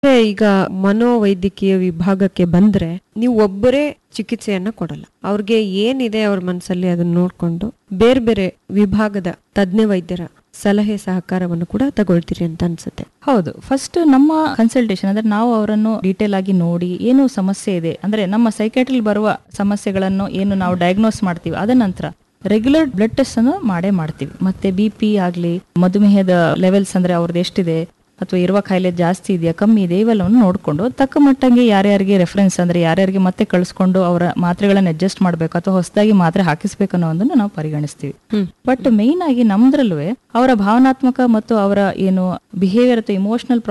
ಈಗ ಮನೋವೈದ್ಯಕೀಯ ವಿಭಾಗಕ್ಕೆ ಬಂದ್ರೆ ನೀವು ಒಬ್ಬರೇ ಚಿಕಿತ್ಸೆಯನ್ನ ಕೊಡಲ್ಲ. ಅವ್ರಿಗೆ ಏನಿದೆ ಅವ್ರ ಮನಸ್ಸಲ್ಲಿ ಅದನ್ನ ನೋಡ್ಕೊಂಡು ಬೇರೆ ಬೇರೆ ವಿಭಾಗದ ತಜ್ಞ ವೈದ್ಯರ ಸಲಹೆ ಸಹಕಾರವನ್ನು ಕೂಡ ತಗೊಳ್ತೀರಿ ಅಂತ ಅನ್ಸುತ್ತೆ. ಹೌದು, ಫಸ್ಟ್ ನಮ್ಮ ಕನ್ಸಲ್ಟೇಷನ್ ಅಂದ್ರೆ ನಾವು ಅವರನ್ನು ಡೀಟೇಲ್ ಆಗಿ ನೋಡಿ ಏನು ಸಮಸ್ಯೆ ಇದೆ ಅಂದ್ರೆ ನಮ್ಮ ಸೈಕಾಟ್ರಿಲ್ ಬರುವ ಸಮಸ್ಯೆಗಳನ್ನು ಏನು ನಾವು ಡಯಾಗ್ನೋಸ್ ಮಾಡ್ತೀವಿ, ಅದ ನಂತರ ರೆಗ್ಯುಲರ್ ಬ್ಲಡ್ ಟೆಸ್ಟ್ ಅನ್ನು ಮಾಡ್ತೀವಿ. ಮತ್ತೆ BP ಆಗ್ಲಿ, ಮಧುಮೇಹದ ಲೆವೆಲ್ಸ್ ಅಂದ್ರೆ ಅವ್ರದ್ದು ಎಷ್ಟಿದೆ ಅಥವಾ ಇರುವ ಕಾಯಿಲೆ ಜಾಸ್ತಿ ಇದೆಯಾ ಕಮ್ಮಿ ಇದೆ ಇವೆಲ್ಲವನ್ನು ನೋಡ್ಕೊಂಡು ತಕ್ಕ ಮಟ್ಟಂಗೆ ಯಾರ್ಯಾರಿಗೆ ರೆಫರೆನ್ಸ್ ಅಂದ್ರೆ ಯಾರ್ಯಾರಿಗೆ ಮತ್ತೆ ಕಳಿಸ್ಕೊಂಡು ಅವರ ಮಾತ್ರೆಗಳನ್ನ ಅಡ್ಜಸ್ಟ್ ಮಾಡ್ಬೇಕು ಅಥವಾ ಹೊಸದಾಗಿ ಮಾತ್ರೆ ಹಾಕಿಸ್ಬೇಕು ಅನ್ನೋದನ್ನು ನಾವು ಪರಿಗಣಿಸ್ತೀವಿ. ಬಟ್ ಮೇನ್ ಆಗಿ ನಮ್ದ್ರಲ್ಲೂ ಅವರ ಭಾವನಾತ್ಮಕ ಮತ್ತು ಅವರ ಏನು ಬಿಹೇವಿಯರ್ ಅಥವಾ ಇಮೋಷನಲ್